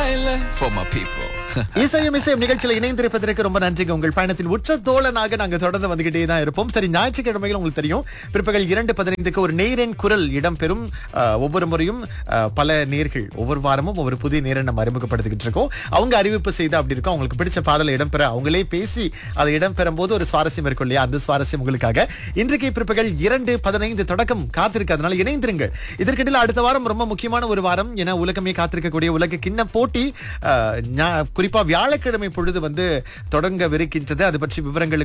For my people. இசையும் நிகழ்ச்சியில் இணைந்திருப்பதற்கு ரொம்ப நன்றிங்க. உங்கள் பயணத்தின் உற்ற தோழனாக நாங்க தொடர்ந்து வந்துகிட்டே தான் இருப்போம். சரி, ஞாயிற்றுக்கிழமைகள் உங்களுக்கு தெரியும், பிற்பகல் 2:15 ஒரு நேரின் குரல் இடம்பெறும். ஒவ்வொரு முறையும் பல நேர்கள் ஒவ்வொரு வாரமும் ஒவ்வொரு புதிய நேரை நம்ம அறிமுகப்படுத்திக்கிட்டு இருக்கோம். அவங்க அறிவிப்பு செய்து அப்படி இருக்கும், அவங்களுக்கு பிடிச்ச பாடலை இடம்பெற அவங்களே பேசி அதை இடம்பெறும் போது ஒரு சுவாரஸ்யம் இருக்கும் இல்லையா? அந்த சுவாரஸ்யம் உங்களுக்காக இன்றைக்கு பிற்பகல் 2:15 தொடக்கம் காத்திருக்கு. அதனால இணைந்திருங்கள். இதற்கிடையில் அடுத்த வாரம் ரொம்ப முக்கியமான ஒரு வாரம், ஏன்னா உலகமே காத்திருக்கக்கூடிய உலக கிண்ண போட்டி குறிப்பா வியாழக்கிழமை பொழுது தொடங்கவிருக்கின்றது. அது பற்றி விவரங்களுக்கு